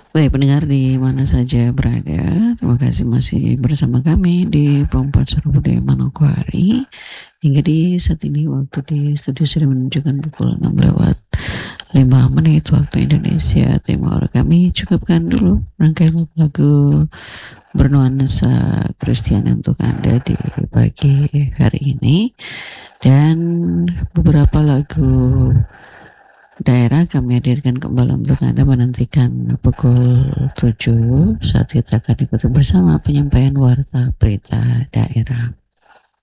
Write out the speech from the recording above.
Baik pendengar di mana saja berada, terima kasih masih bersama kami di Perempuan Suara Budaya Manokwari. Hingga di saat ini waktu di studio sudah menunjukkan pukul 6 lewat 5 menit waktu Indonesia Timur. Kami cukupkan dulu rangkaian lagu bernuansa Kristiani untuk Anda di pagi hari ini. Dan beberapa lagu daerah kami hadirkan kembali untuk Anda menantikan pukul 7 saat kita akan ikuti bersama penyampaian warta berita daerah.